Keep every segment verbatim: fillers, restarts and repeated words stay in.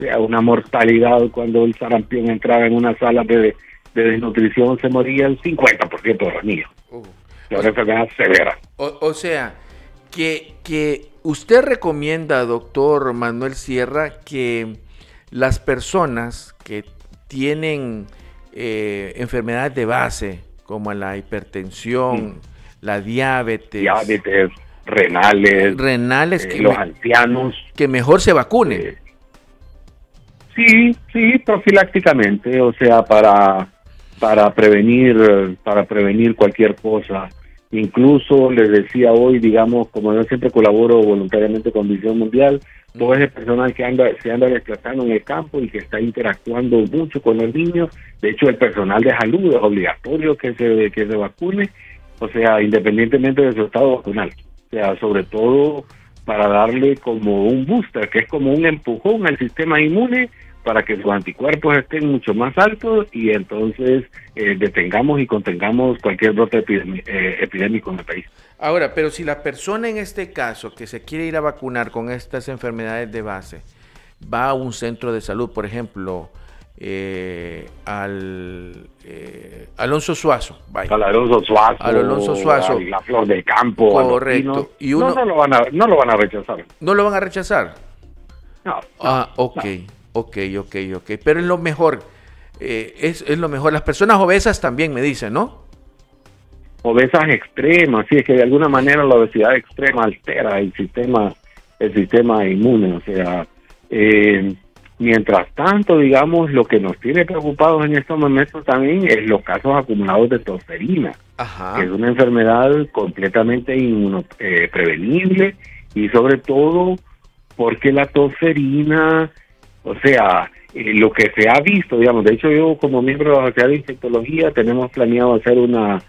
sea, una mortalidad cuando el sarampión entraba en una sala de, de desnutrición, se moría el cincuenta por ciento de los niños. Uh, Es una enfermedad severa. O, o sea, que, que usted recomienda, doctor Manuel Sierra, que las personas que tienen eh, enfermedades de base, como la hipertensión, mm. la diabetes, diabetes renales, renales eh, que los me, ancianos, que mejor se vacunen. Eh, sí, sí, profilácticamente, o sea, para para prevenir para prevenir cualquier cosa. Incluso les decía hoy, digamos, como yo siempre colaboro voluntariamente con Visión Mundial, todo ese personal que anda se anda desplazando en el campo y que está interactuando mucho con los niños. De hecho, el personal de salud es obligatorio que se que se vacune, o sea, independientemente de su estado vacunal. O sea, sobre todo para darle como un booster, que es como un empujón al sistema inmune para que sus anticuerpos estén mucho más altos y entonces eh, detengamos y contengamos cualquier brote epidemi- eh, epidémico en el país. Ahora, pero si la persona en este caso que se quiere ir a vacunar con estas enfermedades de base va a un centro de salud, por ejemplo, eh, al eh, Alonso Suazo, vaya. Al Alonso Suazo, al Alonso Suazo, a la Flor del Campo, correcto. a los Y uno, no, no lo van a, no lo van a rechazar. ¿No lo van a rechazar? No. Ah, no, ok, no. ok, ok, ok. Pero es lo mejor, eh, es, es lo mejor. Las personas obesas también me dicen, ¿no? Obesas extremas, sí, es que de alguna manera la obesidad extrema altera el sistema, el sistema inmune, o sea, eh, mientras tanto, digamos, lo que nos tiene preocupados en estos momentos también es los casos acumulados de tosferina, Ajá. que es una enfermedad completamente inmuno, eh, prevenible y sobre todo porque la tosferina, o sea, eh, lo que se ha visto, digamos, de hecho yo como miembro de la Sociedad de Infectología tenemos planeado hacer una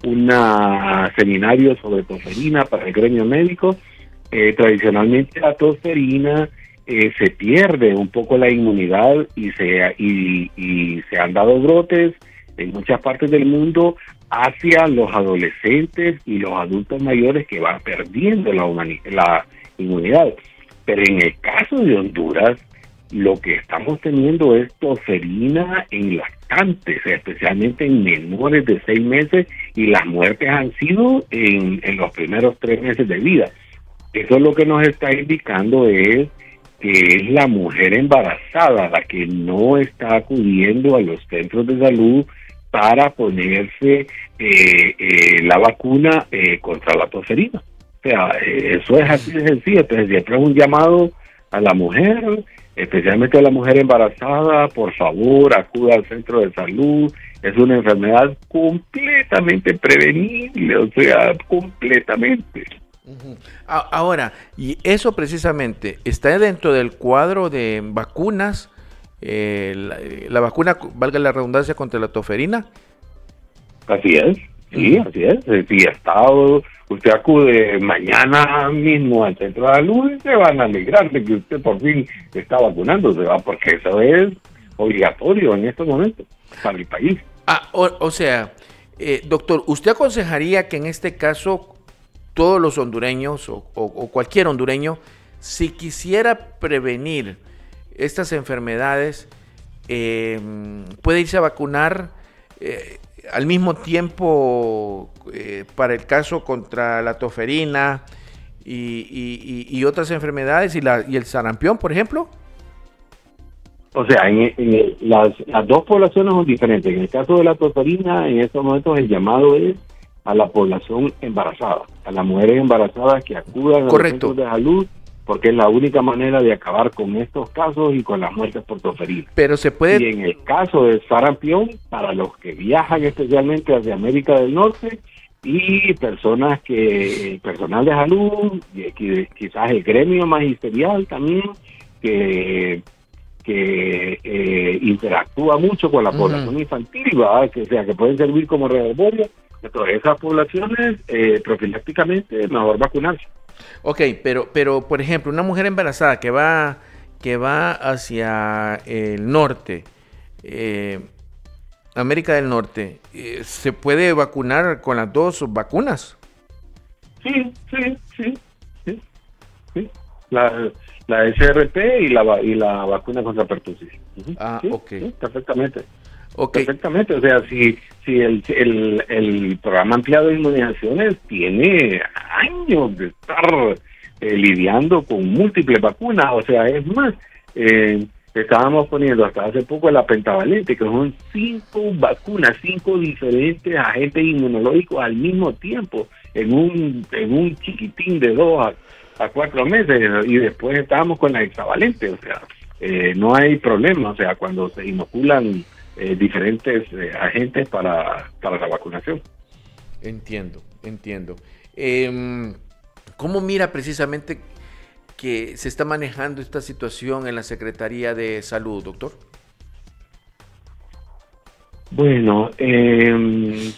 una seminario sobre tosferina para el gremio médico. Eh, tradicionalmente la tosferina eh, se pierde un poco la inmunidad y se y, y se han dado brotes en muchas partes del mundo hacia los adolescentes y los adultos mayores que van perdiendo la, humani- la inmunidad. Pero en el caso de Honduras, lo que estamos teniendo es tosferina en lactantes, especialmente en menores de seis meses, y las muertes han sido en, en los primeros tres meses de vida. Eso lo que nos está indicando es que es la mujer embarazada la que no está acudiendo a los centros de salud para ponerse eh, eh, la vacuna eh, contra la tosferina. O sea, eh, eso es así de sencillo. Entonces siempre es un llamado a la mujer, especialmente a la mujer embarazada, por favor, acuda al centro de salud. Es una enfermedad completamente prevenible, o sea, completamente. Uh-huh. Ahora, y eso precisamente está dentro del cuadro de vacunas, eh, la, la vacuna, valga la redundancia, contra la tosferina. Así es, sí, uh-huh. así es. Si está, usted acude mañana mismo al centro de salud y se van a alegrar de que usted por fin está vacunándose, ¿va? Porque eso es obligatorio en estos momentos para el país. Ah, o, o sea, eh, doctor, ¿usted aconsejaría que en este caso todos los hondureños o, o, o cualquier hondureño, si quisiera prevenir estas enfermedades, eh, puede irse a vacunar eh, al mismo tiempo eh, para el caso contra la tosferina y, y, y otras enfermedades y, la, y el sarampión, por ejemplo? O sea, en, en las, las dos poblaciones son diferentes. En el caso de la tosferina, en estos momentos el llamado es a la población embarazada, a las mujeres embarazadas que acudan a Correcto. los centros de salud, porque es la única manera de acabar con estos casos y con las muertes por tosferina. Pero se puede... Y en el caso del sarampión, para los que viajan especialmente hacia América del Norte y personas que, personal de salud, y quizás el gremio magisterial también, que que eh, interactúa mucho con la uh-huh. población infantil, ¿verdad? Que, o sea, que pueden servir como reservorio. Entonces, esas poblaciones, eh, profilácticamente, mejor vacunarse. Ok, pero, pero, por ejemplo, una mujer embarazada que va, que va hacia el norte, eh, América del Norte, eh, ¿se puede vacunar con las dos vacunas? Sí, sí, sí, sí, sí. La, la S R P y la, va- y la vacuna contra pertussis. Ujú. Ah, Sí, ok. sí, perfectamente. Ok, Perfectamente, o sea, si, si el, el, el programa ampliado de inmunizaciones tiene años de estar eh, lidiando con múltiples vacunas, o sea, es más, eh, estábamos poniendo hasta hace poco la pentavalente, que son cinco vacunas, cinco diferentes agentes inmunológicos al mismo tiempo, en un, en un chiquitín de dos a, a cuatro meses, y después estábamos con la hexavalente, o sea, eh, no hay problema, o sea, cuando se inoculan eh, diferentes eh, agentes para, para la vacunación. entiendo, entiendo. Em, ¿Cómo mira precisamente que se está manejando esta situación en la Secretaría de Salud, doctor? Bueno, eh,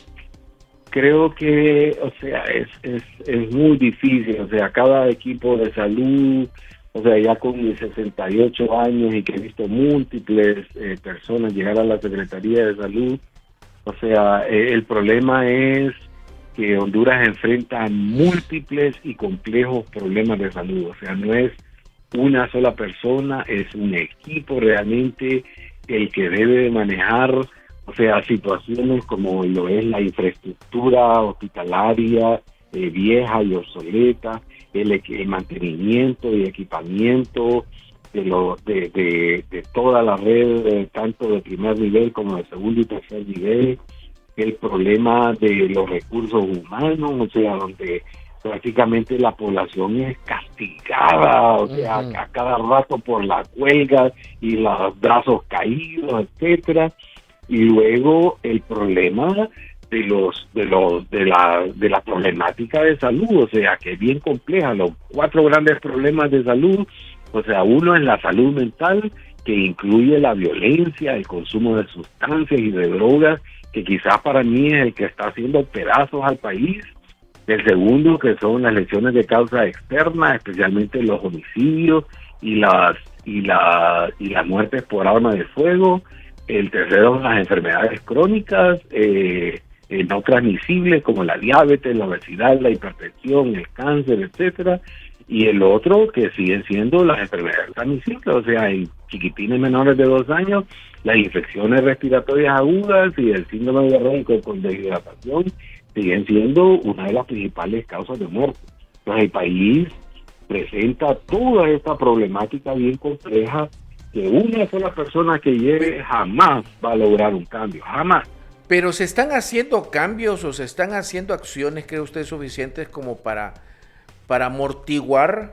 creo que, o sea, es, es, es muy difícil, o sea, cada equipo de salud, o sea, ya con mis sesenta y ocho años y que he visto múltiples eh, personas llegar a la Secretaría de Salud, o sea, eh, el problema es que Honduras enfrenta múltiples y complejos problemas de salud, o sea, no es una sola persona, es un equipo realmente el que debe de manejar, o sea, situaciones como lo es la infraestructura hospitalaria eh, vieja y obsoleta, el, el mantenimiento y equipamiento de, lo, de, de, de toda la red, eh, tanto de primer nivel como de segundo y tercer nivel, el problema de los recursos humanos, o sea, donde prácticamente la población es castigada, o sea, Ujú. a cada rato por las huelgas y los brazos caídos, etcétera. Y luego el problema de los de los de la de la problemática de salud, o sea, que es bien compleja, los cuatro grandes problemas de salud, o sea, uno es la salud mental, que incluye la violencia, el consumo de sustancias y de drogas, que quizás para mí es el que está haciendo pedazos al país. El segundo, que son las lesiones de causa externa, especialmente los homicidios y las y la y las muertes por arma de fuego. El tercero, las enfermedades crónicas eh, eh, no transmisibles como la diabetes, la obesidad, la hipertensión, el cáncer, etcétera. Y el otro, que siguen siendo las enfermedades transmisibles, o sea, en chiquitines menores de dos años, las infecciones respiratorias agudas y el síndrome diarreico con deshidratación siguen siendo una de las principales causas de muerte. Entonces el país presenta toda esta problemática bien compleja que una sola persona que llegue jamás va a lograr un cambio, jamás. Pero ¿se están haciendo cambios o se están haciendo acciones, cree usted, suficientes como para, para amortiguar?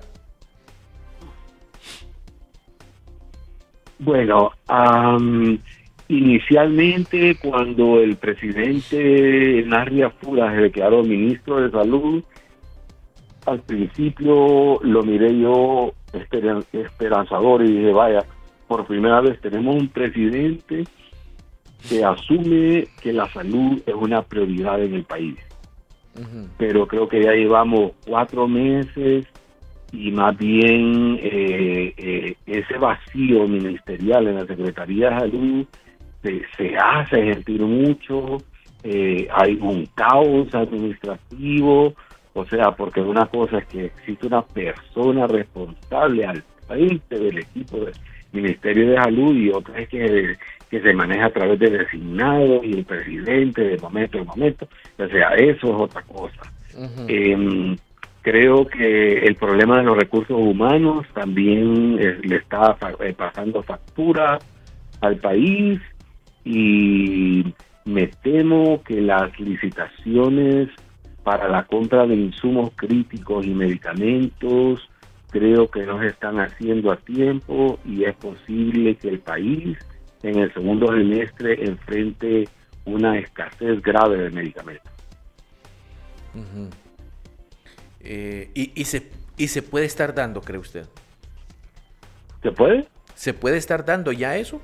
Bueno, um, inicialmente cuando el presidente Narria Fura se declaró ministro de Salud, al principio lo miré yo esperan, esperanzador y dije, vaya, por primera vez tenemos un presidente que asume que la salud es una prioridad en el país. Uh-huh. Pero creo que ya llevamos cuatro meses y más bien eh, eh, ese vacío ministerial en la Secretaría de Salud se, se hace sentir mucho, eh, hay un caos administrativo, o sea, porque una cosa es que existe una persona responsable al frente del equipo del Ministerio de Salud y otra es que, que se maneja a través de designados y el presidente de momento en momento, o sea, eso es otra cosa. Uh-huh. Eh, creo que el problema de los recursos humanos también eh, le está eh, pasando factura al país y me temo que las licitaciones para la compra de insumos críticos y medicamentos creo que no se están haciendo a tiempo y es posible que el país en el segundo semestre enfrente una escasez grave de medicamentos. Uh-huh. Eh, y, y, se, ¿Y se puede estar dando, cree usted? ¿Se puede? ¿Se puede estar dando ya eso?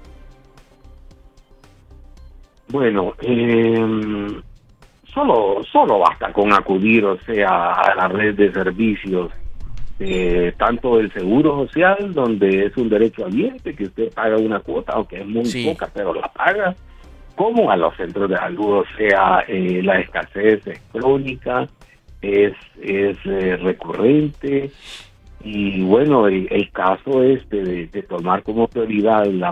Bueno, eh, solo, solo basta con acudir, o sea, a la red de servicios, eh, tanto del Seguro Social, donde es un derecho abierto, que usted paga una cuota, aunque es muy sí. poca, pero la paga, como a los centros de salud, o sea, eh, la escasez es crónica, es, es eh, recurrente, y bueno, el, el caso este de, de tomar como prioridad la